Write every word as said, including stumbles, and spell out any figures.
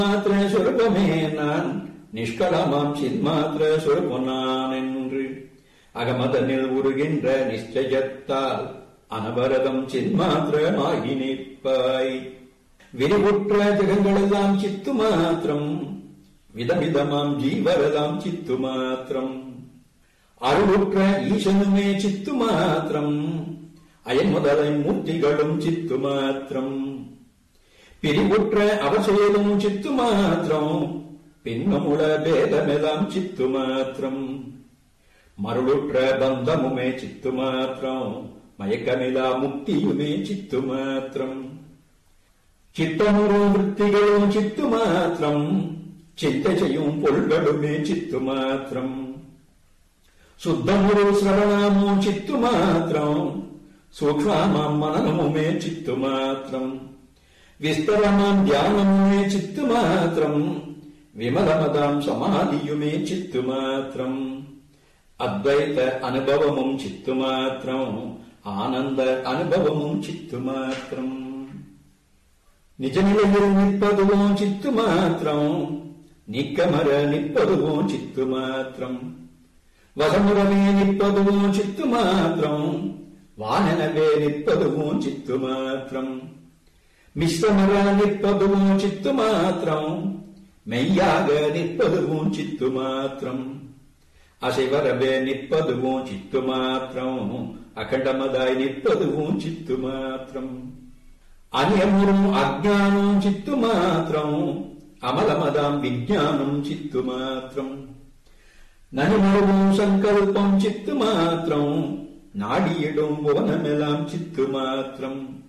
மாத்திர சொருபமே நான் நிஷ்கலமாம் சின்மாத்திர சொருபு நான் என்று அகமதனில் உருகின்ற நிச்சயத்தால் அனவரதம் சின்மாத்திரமாகி நிற்பாய். விரிவுற்ற ஜெகங்களெல்லாம் சித்து மாத்திரம், விதவிதமாம் ஜீவரதாம் சித்து மாத்திரம். அருளுற்ற ஈசனுமே சித்து மாத்திரம், அயன் முதலை மூர்த்திகளும் சித்து மாத்திரம். பிரிவுற்ற அவசேலும் சித்து மாத்திரம், பின்னமுள பேதமெல்லாம் சித்து மாத்திரம். மருளுற்ற பந்தமுமே சித்து மாத்திரம், மயக்கமிலா முக்தியுமே சித்து மாத்திரம். சித்தமுறு விற்த்திகளும் சித்து மாத்திரம், சிந்தை செய்யும் பொருள்களுமே சித்து மாத்திரம். சுத்தமுறு சிரவணமோ சித்து மாத்திரம், சூக்ஷ்மமாம் மனனமுமே சித்து மாத்திரம். விஸ்தரமாம் தியானமுமே சித்து மாத்திரம், விமலமதாம் சமாதியுமே சித்து மாத்திரம். அத்வைத அனுபவமும் சித்து மாத்திரம், ஆனந்த அனுபவமும் சித்து மாத்திரம். நிஜநிலையில் நிற்பதுவும் சித்து மாத்திரம், நீக்கமர நிற்பதுவும் சித்து மாத்திரம். வசமுறவே நிற்பதுவும் சித்து மாத்திரம், வானனவே நிற்பதுவும் சித்து மாத்திரம். மிஸ்ரமர நிற்பதுவும் சித்து மாத்திரம், மெய்யாக நிற்பதுவும் சித்து மாத்திரம். அசைவரவே நிற்பதுவும் சித்து மாத்திரம், அகண்டமதாய் நிற்பதுவும் சித்து மாத்திரம். அநியமுறும் அஜ்ஞானம் சித்து மாத்திரம், அமலமதாம் விஞ்ஞானம் சித்து மாத்திரம். நனிமருவும் சங்கல்பம் சித்து மாத்திரம், நாடியிடும் புவனமெல்லாம் சித்து மாத்திரம்.